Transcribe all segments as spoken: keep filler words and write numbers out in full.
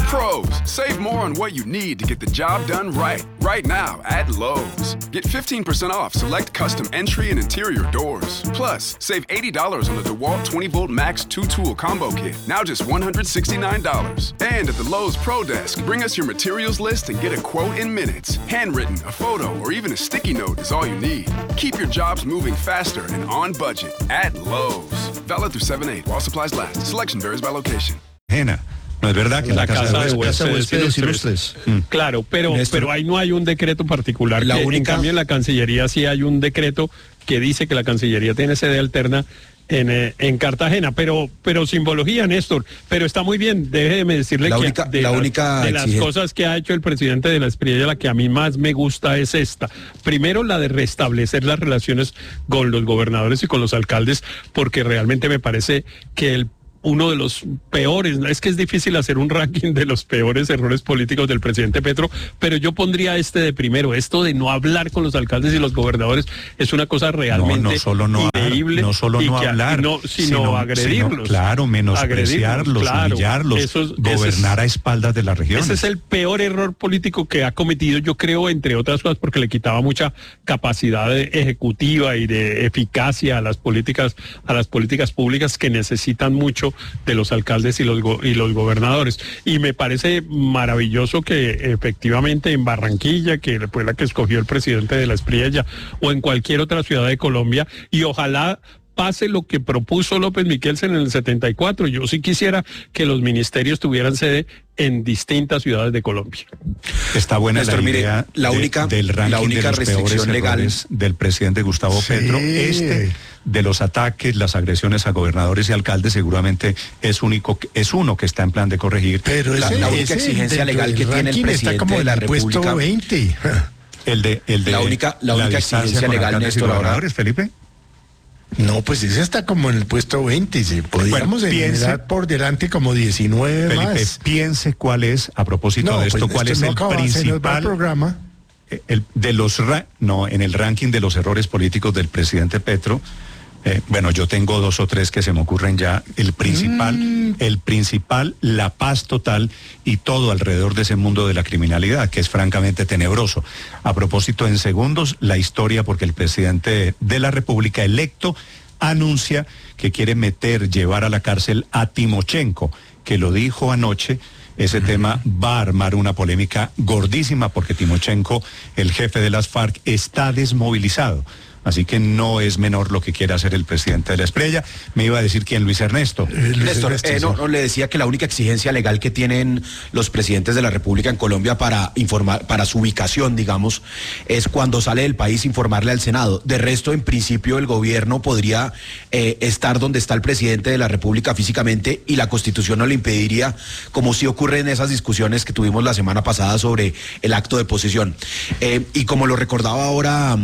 Pros, save more on what you need to get the job done right. Right now at Lowe's. Get fifteen percent off select custom entry and interior doors. Plus, save eighty dollars on the DeWalt twenty volt Max two tool combo kit. Now just one hundred sixty-nine dollars. And at the Lowe's Pro Desk, bring us your materials list and get a quote in minutes. Handwritten, a photo, or even a sticky note is all you need. Keep your jobs moving faster and on budget at Lowe's. Valid through seven eight while supplies last. Selection varies by location. Jena. No es verdad que la, la casa, casa de de huéspedes ilustres. Mm. Claro, pero, pero ahí no hay un decreto particular. La que, única... En cambio, en la Cancillería sí hay un decreto que dice que la Cancillería tiene sede alterna en, eh, en Cartagena, pero pero simbología, Néstor, pero está muy bien, déjeme decirle la que única, de, la las, única de las cosas que ha hecho el presidente de la Espriella, la que a mí más me gusta es esta. Primero, la de restablecer las relaciones con los gobernadores y con los alcaldes, porque realmente me parece que el uno de los peores, es que es difícil hacer un ranking de los peores errores políticos del presidente Petro, pero yo pondría este de primero. Esto de no hablar con los alcaldes y los gobernadores es una cosa realmente no, no solo no increíble. No solo no que, hablar, no, sino, sino agredirlos. Sino, claro, menospreciarlos, claro, humillarlos, eso es, gobernar es, a espaldas de la región. Ese es el peor error político que ha cometido, yo creo, entre otras cosas, porque le quitaba mucha capacidad de ejecutiva y de eficacia a las políticas, a las políticas públicas que necesitan mucho de los alcaldes y los go- y los gobernadores. Y me parece maravilloso que efectivamente en Barranquilla, que fue la que escogió el presidente de la Espriella, o en cualquier otra ciudad de Colombia, y ojalá pase lo que propuso López Miquelsen en el setenta y cuatro. Yo sí quisiera que los ministerios tuvieran sede en distintas ciudades de Colombia. Está buena Néstor, la idea mire, la de, única, del ranking la única de los restricción legal del presidente Gustavo sí. Petro. Este de los ataques, las agresiones a gobernadores y alcaldes seguramente es único, es uno que está en plan de corregir. Pero la, ese, la única exigencia legal que tiene el presidente como de la República. veinte. El de, el de la única, la, la única exigencia legal, Néstor, ahora, Felipe. No, pues ese está como en el puesto veinte, si podríamos bueno, piense, por delante como diecinueve Felipe, más. Piense cuál es, a propósito no, de esto, pues cuál es no el principal el programa. El, de los ra, no, en el ranking de los errores políticos del presidente Petro. Eh, bueno, yo tengo dos o tres que se me ocurren ya. El principal, mm. el principal, la paz total y todo alrededor de ese mundo de la criminalidad, que es francamente tenebroso. A propósito, en segundos, la historia, porque el presidente de la República electo anuncia que quiere meter, llevar a la cárcel a Timochenko, que lo dijo anoche. Ese uh-huh. tema va a armar una polémica gordísima, porque Timochenko, el jefe de las FARC, está desmovilizado. Así que no es menor lo que quiere hacer el presidente de la Espriella. Me iba a decir quién, Luis Ernesto. Eh, Luis Néstor, Ernesto, eh, no, no, le decía que la única exigencia legal que tienen los presidentes de la República en Colombia para informar, para su ubicación, digamos, es cuando sale del país informarle al Senado. De resto, en principio, el gobierno podría eh, estar donde está el presidente de la República físicamente y la Constitución no le impediría, como sí ocurre en esas discusiones que tuvimos la semana pasada sobre el acto de posesión. Eh, y como lo recordaba ahora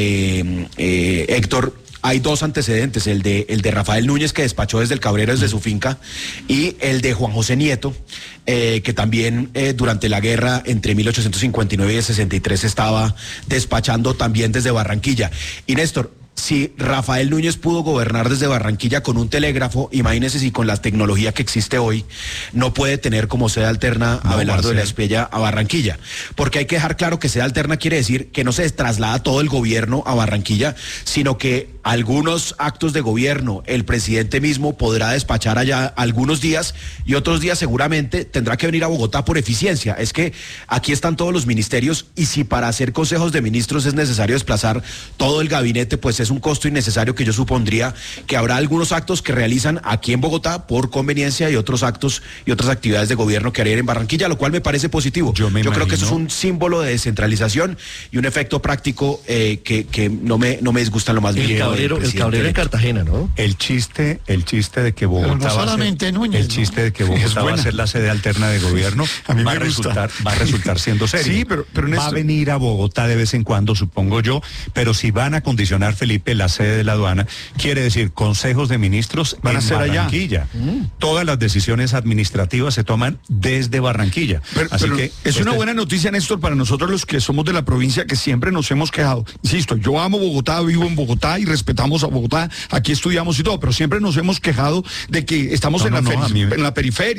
eh, Eh, Héctor, hay dos antecedentes, el de el de Rafael Núñez, que despachó desde el Cabrero, desde su finca, y el de Juan José Nieto, eh, que también eh, durante la guerra entre mil ochocientos cincuenta y nueve y el sesenta y tres estaba despachando también desde Barranquilla. Y Néstor, si Rafael Núñez pudo gobernar desde Barranquilla con un telégrafo, imagínese si con la tecnología que existe hoy no puede tener como sede alterna a no, Abelardo de la Espriella a Barranquilla. Porque hay que dejar claro que sede alterna quiere decir que no se traslada todo el gobierno a Barranquilla, sino que algunos actos de gobierno el presidente mismo podrá despachar allá algunos días y otros días seguramente tendrá que venir a Bogotá por eficiencia. Es que aquí están todos los ministerios y si para hacer consejos de ministros es necesario desplazar todo el gabinete, pues es un costo innecesario que yo supondría que habrá algunos actos que realizan aquí en Bogotá por conveniencia y otros actos y otras actividades de gobierno que harían en Barranquilla, lo cual me parece positivo. Yo, me yo imagino... creo que eso es un símbolo de descentralización y un efecto práctico eh, que, que no me no me disgusta en lo más mínimo. El Cabrero, el Cabrero en Cartagena, ¿no? El chiste, el chiste de que Bogotá no va a ser, Núñez, el chiste de que Bogotá va a ser la sede alterna de gobierno a mí va, me a resultar, va a resultar siendo serio. Sí, pero, pero va a venir a Bogotá de vez en cuando, supongo yo, pero si van a condicionar, Felipe, la sede de la aduana, quiere decir consejos de ministros van a ser Barranquilla. Allá. Mm. Todas las decisiones administrativas se toman desde Barranquilla. Pero, Así pero que es este... una buena noticia, Néstor, para nosotros los que somos de la provincia, que siempre nos hemos quejado. Insisto, yo amo Bogotá, vivo en Bogotá y respetamos a Bogotá, aquí estudiamos y todo, pero siempre nos hemos quejado de que estamos no, en, no, la no, en la periferia.